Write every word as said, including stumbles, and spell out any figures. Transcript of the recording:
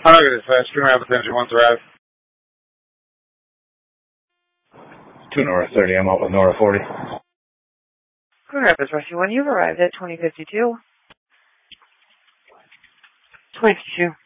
Hi, dispatch. Two Rapids Energy One arrived. Two Nora thirty. I'm out with Nora forty. Grand Rapids Rescue One. You've arrived at twenty fifty-two. twenty fifty-two.